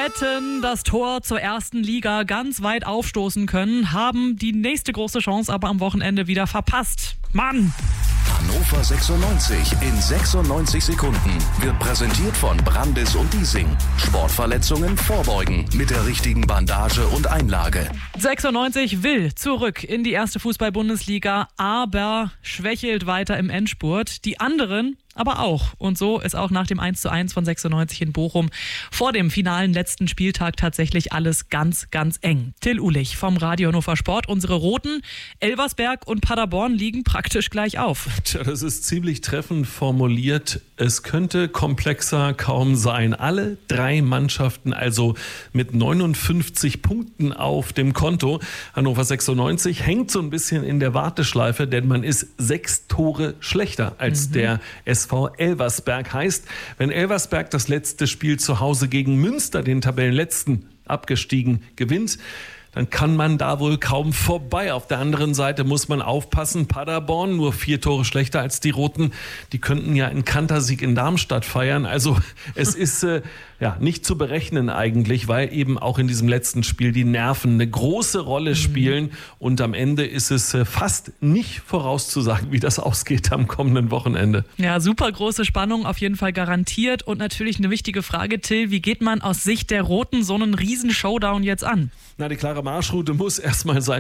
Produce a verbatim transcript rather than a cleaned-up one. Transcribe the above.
hätten das Tor zur ersten Liga ganz weit aufstoßen können, haben die nächste große Chance aber am Wochenende wieder verpasst. Mann! Hannover sechsundneunzig in sechsundneunzig Sekunden wird präsentiert von Brandis und Diesing. Sportverletzungen vorbeugen mit der richtigen Bandage und Einlage. sechsundneunzig will zurück in die erste Fußball-Bundesliga, aber schwächelt weiter im Endspurt. Die anderen aber auch. Und so ist auch nach dem eins zu eins von sechsundneunzig in Bochum vor dem finalen letzten Spieltag tatsächlich alles ganz, ganz eng. Till Uhlich vom Radio Hannover Sport. Unsere Roten, Elversberg und Paderborn liegen praktisch gleich auf. Tja, das ist ziemlich treffend formuliert. Es könnte komplexer kaum sein. Alle drei Mannschaften also mit neunundfünfzig Punkten auf dem Konto. Hannover sechsundneunzig hängt so ein bisschen in der Warteschleife, denn man ist sechs Tore schlechter als mhm. der S V Elversberg. Heißt, wenn Elversberg das letzte Spiel zu Hause gegen Münster, den Tabellenletzten, abgestiegen, gewinnt, dann kann man da wohl kaum vorbei. Auf der anderen Seite muss man aufpassen, Paderborn nur vier Tore schlechter als die Roten. Die könnten ja einen Kantersieg in Darmstadt feiern. Also es ist äh, ja nicht zu berechnen eigentlich, weil eben auch in diesem letzten Spiel die Nerven eine große Rolle spielen. Mhm. Und am Ende ist es äh, fast nicht vorauszusagen, wie das ausgeht am kommenden Wochenende. Ja, super große Spannung auf jeden Fall garantiert. Und natürlich eine wichtige Frage, Till, wie geht man aus Sicht der Roten so einen riesen Showdown jetzt an? Na, die klare Marschroute muss erstmal sein,